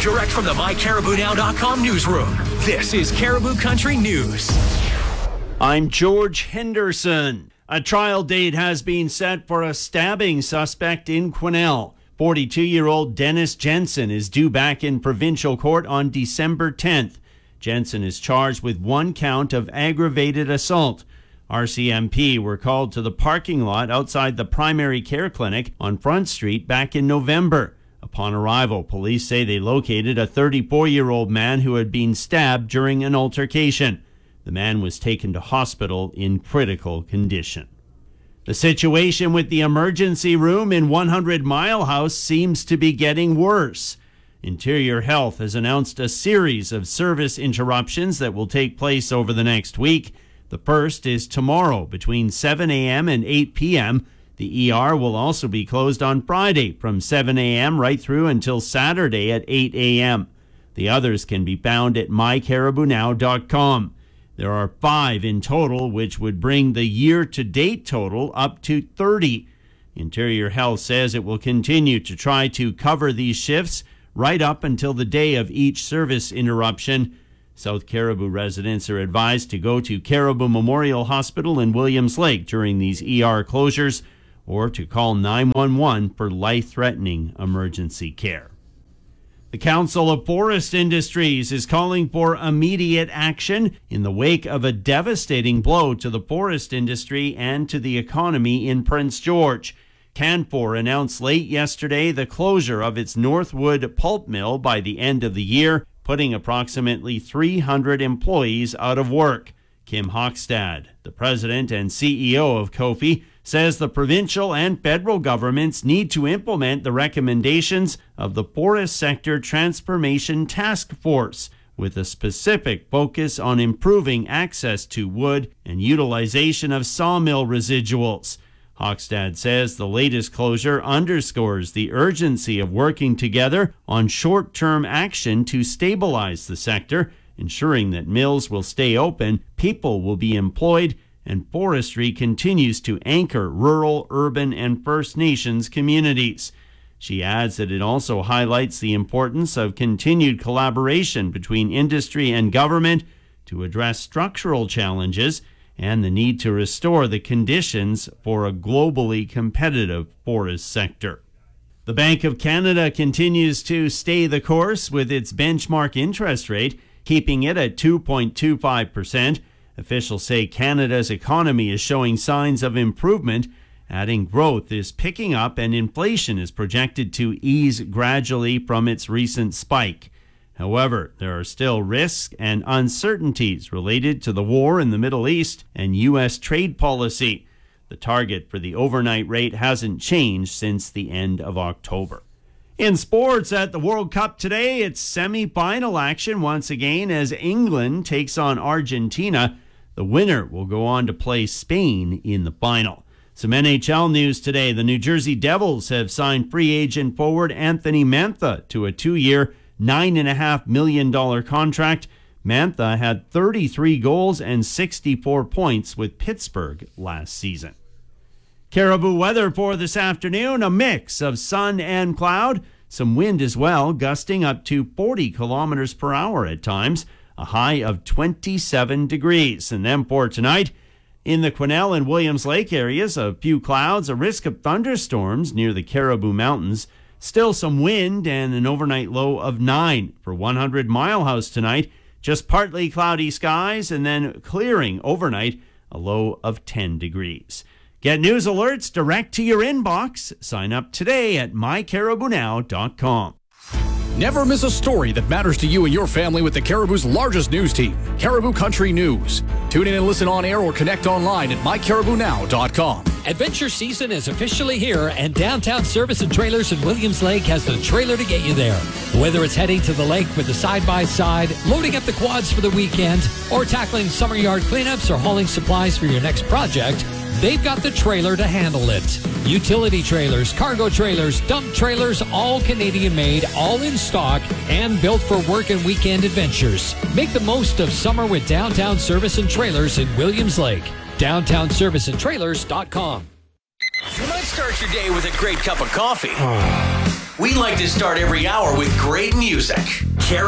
direct from the MyCaribouNow.com newsroom. This is Caribou Country News. I'm George Henderson. A trial date has been set for a stabbing suspect in Quesnel. 42-year-old Dennis Jensen is due back in provincial court on December 10th. Jensen is charged with one count of aggravated assault. RCMP were called to the parking lot outside the primary care clinic on Front Street back in November. Upon arrival, police say they located a 34-year-old man who had been stabbed during an altercation. The man was taken to hospital in critical condition. The situation with the emergency room in 100 Mile House seems to be getting worse. Interior Health has announced a series of service interruptions that will take place over the next week. The first is tomorrow between 7 a.m. and 8 p.m. The ER will also be closed on Friday from 7 a.m. right through until Saturday at 8 a.m. The others can be found at mycaribounow.com. There are 5 in total, which would bring the year-to-date total up to 30. Interior Health says it will continue to try to cover these shifts right up until the day of each service interruption. South Caribou residents are advised to go to Caribou Memorial Hospital in Williams Lake during these ER closures or to call 911 for life-threatening emergency care. The Council of Forest Industries is calling for immediate action in the wake of a devastating blow to the forest industry and to the economy in Prince George. Canfor announced late yesterday the closure of its Northwood pulp mill by the end of the year, putting approximately 300 employees out of work. Kim Hochstad, the president and CEO of COFI, says the provincial and federal governments need to implement the recommendations of the Forest Sector Transformation Task Force, with a specific focus on improving access to wood and utilization of sawmill residuals. Hochstad says the latest closure underscores the urgency of working together on short-term action to stabilize the sector, ensuring that mills will stay open, people will be employed, and forestry continues to anchor rural, urban, and First Nations communities. She adds that it also highlights the importance of continued collaboration between industry and government to address structural challenges and the need to restore the conditions for a globally competitive forest sector. The Bank of Canada continues to stay the course with its benchmark interest rate, keeping it at 2.25%. Officials say Canada's economy is showing signs of improvement, adding growth is picking up and inflation is projected to ease gradually from its recent spike. However, there are still risks and uncertainties related to the war in the Middle East and U.S. trade policy. The target for the overnight rate hasn't changed since the end of October. In sports at the World Cup today, it's semi-final action once again as England takes on Argentina. The winner will go on to play Spain in the final. Some NHL news today. The New Jersey Devils have signed free agent forward Anthony Mantha to a 2-year, $9.5 million contract. Mantha had 33 goals and 64 points with Pittsburgh last season. Caribou weather for this afternoon, a mix of sun and cloud. Some wind as well, gusting up to 40 kilometers per hour at times. A high of 27 degrees. And then for tonight, in the Quesnel and Williams Lake areas, a few clouds, a risk of thunderstorms near the Caribou Mountains. Still some wind and an overnight low of 9. For 100 Mile House tonight, just partly cloudy skies and then clearing overnight, a low of 10 degrees. Get news alerts direct to your inbox. Sign up today at mycaribounow.com. Never miss a story that matters to you and your family with the Caribou's largest news team, Caribou Country News. Tune in and listen on air or connect online at mycaribounow.com. Adventure season is officially here, and Downtown Service and Trailers in Williams Lake has the trailer to get you there. Whether it's heading to the lake with the side-by-side, loading up the quads for the weekend, or tackling summer yard cleanups or hauling supplies for your next project, they've got the trailer to handle it. Utility trailers, cargo trailers, dump trailers, all Canadian made, all in stock, and built for work and weekend adventures. Make the most of summer with Downtown Service and Trailers in Williams Lake. DowntownServiceandTrailers.com. You might start your day with a great cup of coffee. We like to start every hour with great music.